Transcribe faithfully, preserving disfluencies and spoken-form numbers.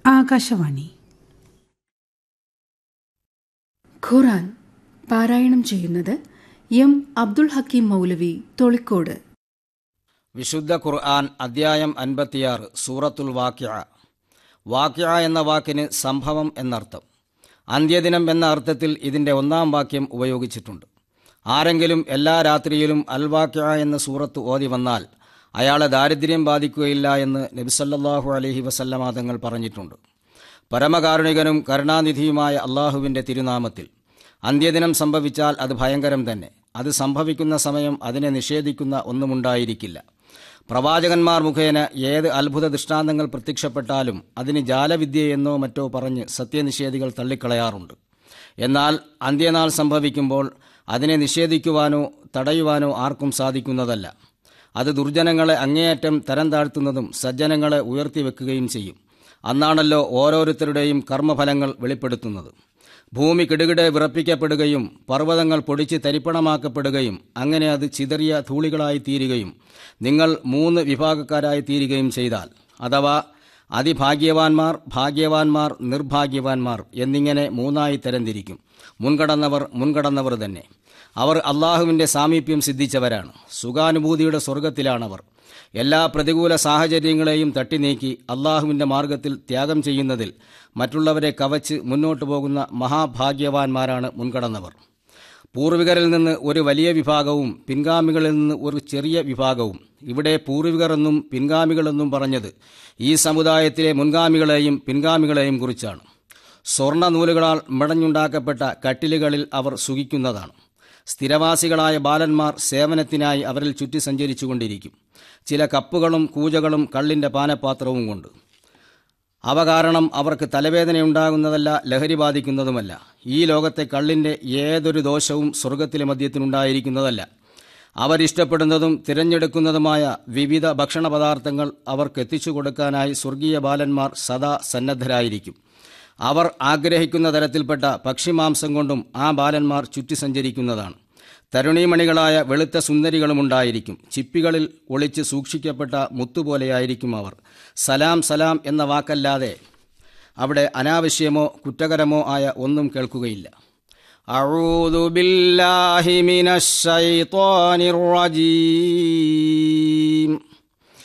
ആകാശവാണി. ഖുർആൻ പാരായണം ചെയ്യുന്നത് എം അബ്ദുൽ ഹക്കീം മൗലവി തൊളിക്കോട്. വിശുദ്ധ ഖുർആൻ അദ്ധ്യായം അൻപത്തിയാറ്, സൂറത്തുൽ വാഖിഅ. വാഖിഅ എന്ന വാക്കിന് സംഭവം എന്നർത്ഥം. അന്ത്യദിനം എന്ന അർത്ഥത്തിൽ ഇതിൻ്റെ ഒന്നാം വാക്യം ഉപയോഗിച്ചിട്ടുണ്ട്. ആരെങ്കിലും എല്ലാ രാത്രിയിലും അൽ വാഖിഅ എന്ന സൂറത്ത് ഓതി വന്നാൽ അയാളെ ദാരിദ്ര്യം ബാധിക്കുകയില്ല എന്ന് നബി സല്ലല്ലാഹു അലൈഹി വസല്ലമ തങ്ങൾ പറഞ്ഞിട്ടുണ്ട്. പരമകാരുണികനും കരുണാനിധിയുമായ അള്ളാഹുവിൻ്റെ തിരുനാമത്തിൽ. അന്ത്യദിനം സംഭവിച്ചാൽ അത് ഭയങ്കരം തന്നെ. അത് സംഭവിക്കുന്ന സമയം അതിനെ നിഷേധിക്കുന്ന ഒന്നുമുണ്ടായിരിക്കില്ല. പ്രവാചകന്മാർ മുഖേന ഏത് അത്ഭുത ദൃഷ്ടാന്തങ്ങൾ പ്രത്യക്ഷപ്പെട്ടാലും അതിന് ജാലവിദ്യയെന്നോ മറ്റോ പറഞ്ഞ് സത്യനിഷേധികൾ തള്ളിക്കളയാറുണ്ട്. എന്നാൽ അന്ത്യനാൾ സംഭവിക്കുമ്പോൾ അതിനെ നിഷേധിക്കുവാനോ തടയുവാനോ ആർക്കും സാധിക്കുന്നതല്ല. അത് ദുർജനങ്ങളെ അങ്ങേയറ്റം തരം താഴ്ത്തുന്നതും സജ്ജനങ്ങളെ ഉയർത്തിവെക്കുകയും ചെയ്യും. അന്നാണല്ലോ ഓരോരുത്തരുടെയും കർമ്മഫലങ്ങൾ വെളിപ്പെടുത്തുന്നത്. ഭൂമി കിടുകിടെ വിറപ്പിക്കപ്പെടുകയും പർവ്വതങ്ങൾ പൊടിച്ച് തരിപ്പണമാക്കപ്പെടുകയും അങ്ങനെ അത് ചിതറിയ ധൂളികളായി തീരുകയും നിങ്ങൾ മൂന്ന് വിഭാഗക്കാരായി തീരുകയും ചെയ്താൽ, അഥവാ അതിഭാഗ്യവാന്മാർ, ഭാഗ്യവാന്മാർ, നിർഭാഗ്യവാന്മാർ എന്നിങ്ങനെ മൂന്നായി തരംതിരിക്കും. മുൻകടന്നവർ മുൻകടന്നവർ തന്നെ. അവർ അള്ളാഹുവിൻ്റെ സാമീപ്യം സിദ്ധിച്ചവരാണ്. സുഖാനുഭൂതിയുടെ സ്വർഗത്തിലാണവർ. എല്ലാ പ്രതികൂല സാഹചര്യങ്ങളെയും തട്ടിനീക്കി അള്ളാഹുവിൻ്റെ മാർഗത്തിൽ ത്യാഗം ചെയ്യുന്നതിൽ മറ്റുള്ളവരെ കവച്ച് മുന്നോട്ടു പോകുന്ന മഹാഭാഗ്യവാന്മാരാണ് മുൻകടന്നവർ. പൂർവികരിൽ നിന്ന് ഒരു വലിയ വിഭാഗവും പിൻഗാമികളിൽ നിന്ന് ഒരു ചെറിയ വിഭാഗവും. ഇവിടെ പൂർവികർ എന്നും പിൻഗാമികളെന്നും പറഞ്ഞത് ഈ സമുദായത്തിലെ മുൻഗാമികളെയും പിൻഗാമികളെയും കുറിച്ചാണ്. സ്വർണ്ണ നൂലുകളാൽ മെടഞ്ഞുണ്ടാക്കപ്പെട്ട കട്ടിലുകളിൽ അവർ സുഖിക്കുന്നതാണ്. സ്ഥിരവാസികളായ ബാലന്മാർ സേവനത്തിനായി അവരിൽ ചുറ്റി സഞ്ചരിച്ചുകൊണ്ടിരിക്കും, ചില കപ്പുകളും കൂജകളും കള്ളിൻ്റെ പാനപാത്രവും കൊണ്ട്. അവ കാരണം അവർക്ക് തലവേദനയുണ്ടാകുന്നതല്ല, ലഹരി ബാധിക്കുന്നതുമല്ല. ഈ ലോകത്തെ കള്ളിൻ്റെ ഏതൊരു ദോഷവും സ്വർഗത്തിലെ മദ്യത്തിനുണ്ടായിരിക്കുന്നതല്ല. അവരിഷ്ടപ്പെടുന്നതും തിരഞ്ഞെടുക്കുന്നതുമായ വിവിധ ഭക്ഷണ പദാർത്ഥങ്ങൾ അവർക്ക് എത്തിച്ചു കൊടുക്കാനായി സ്വർഗീയ ബാലന്മാർ സദാ സന്നദ്ധരായിരിക്കും. അവർ ആഗ്രഹിക്കുന്ന തരത്തിൽപ്പെട്ട പക്ഷിമാംസം കൊണ്ടും ആ ബാലന്മാർ ചുറ്റി സഞ്ചരിക്കുന്നതാണ്. തരുണീമണികളായ വെളുത്ത സുന്ദരികളുമുണ്ടായിരിക്കും. ചിപ്പികളിൽ ഒളിച്ച് സൂക്ഷിക്കപ്പെട്ട മുത്തുപോലെയായിരിക്കും അവർ. സലാം സലാം എന്ന വാക്കല്ലാതെ അവിടെ അനാവശ്യമോ കുറ്റകരമോ ആയ ഒന്നും കേൾക്കുകയില്ല. അഊദു ബില്ലാഹി മിനശ് ശൈത്വാനിർ റജീം.